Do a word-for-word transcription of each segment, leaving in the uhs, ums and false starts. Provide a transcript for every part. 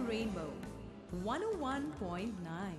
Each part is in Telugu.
Rainbow one oh one point nine.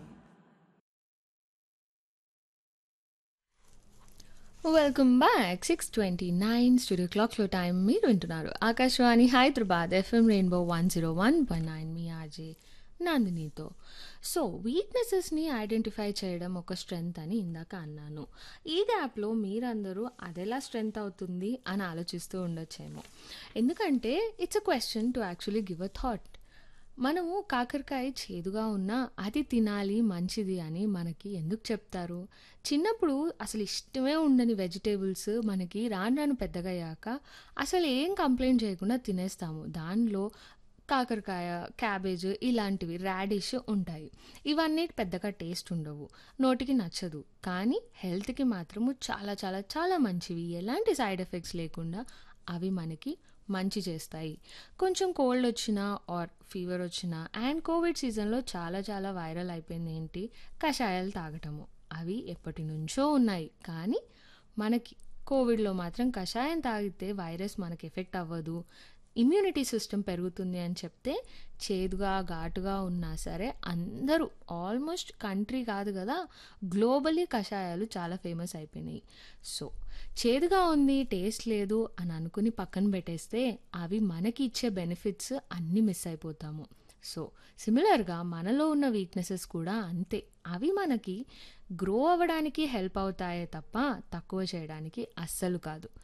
Welcome back six twenty nine studio క్లాక్లో టైం మీరు వింటున్నారు Akashvani Hyderabad FM rainbow one zero one point nine మీ ఆర్జే నందినితో. సో వీక్నెసెస్ని ఐడెంటిఫై చేయడం ఒక స్ట్రెంగ్త్ అని ఇందాక అన్నాను. ఈ గ్యాప్లో మీరందరూ అదెలా స్ట్రెంగ్త్ అవుతుంది అని ఆలోచిస్తూ ఉండొచ్చేమో, ఎందుకంటే it's a question to actually give a thought. మనము కాకరకాయ చేదుగా ఉన్నా అది తినాలి మంచిది అని మనకి ఎందుకు చెప్తారు? చిన్నప్పుడు అసలు ఇష్టమే ఉండని వెజిటేబుల్స్ మనకి రాను రాను పెద్దగయ్యాక అసలు ఏం కంప్లైంట్ చేయకుండా తినేస్తాము. దానిలో కాకరకాయ, క్యాబేజ్ ఇలాంటివి రాడిష్ ఉంటాయి. ఇవన్నీ పెద్దగా టేస్ట్ ఉండవు, నోటికి నచ్చదు. కానీ హెల్త్కి మాత్రము చాలా చాలా చాలా మంచివి. ఎలాంటి సైడ్ ఎఫెక్ట్స్ లేకుండా అవి మనకి మంచి చేస్తాయి. కొంచెం కోల్డ్ వచ్చినా ఆర్ ఫీవర్ వచ్చినా, అండ్ కోవిడ్ సీజన్లో చాలా చాలా వైరల్ అయిపోయింది ఏంటి, కషాయాలు తాగటము. అవి ఎప్పటి నుంచో ఉన్నాయి, కానీ మనకి కోవిడ్లో మాత్రం కషాయం తాగితే వైరస్ మనకి ఎఫెక్ట్ అవ్వదు, ఇమ్యూనిటీ సిస్టమ్ పెరుగుతుంది అని చెప్తే చేదుగా ఘాటుగా ఉన్నా సరే అందరూ ఆల్మోస్ట్ కంట్రీ కాదు కదా, గ్లోబలీ కషాయాలు చాలా ఫేమస్ అయిపోయినాయి. సో చేదుగా ఉంది, టేస్ట్ లేదు అని అనుకుని పక్కన పెట్టేస్తే అవి మనకి ఇచ్చే బెనిఫిట్స్ అన్నీ మిస్ అయిపోతాము. సో సిమిలర్గా మనలో ఉన్న వీక్నెసెస్ కూడా అంతే. అవి మనకి గ్రో అవ్వడానికి హెల్ప్ అవుతాయే తప్ప తక్కువ చేయడానికి అస్సలు కాదు.